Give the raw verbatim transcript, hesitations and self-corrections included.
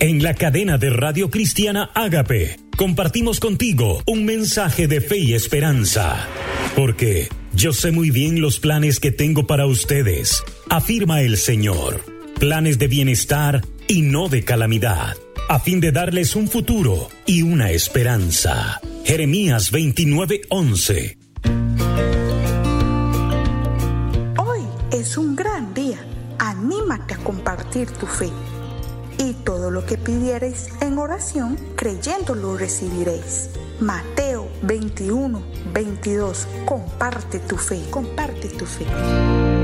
En la cadena de Radio Cristiana Ágape, compartimos contigo un mensaje de fe y esperanza. Porque yo sé muy bien los planes que tengo para ustedes, afirma el Señor. Planes de bienestar y no de calamidad, a fin de darles un futuro y una esperanza. Jeremías veintinueve once. Hoy es un gran día. Anímate a compartir tu fe. Y todo lo que pidiereis en oración, creyendo lo recibiréis. Mateo veintiuno veintidós. Comparte tu fe, comparte tu fe.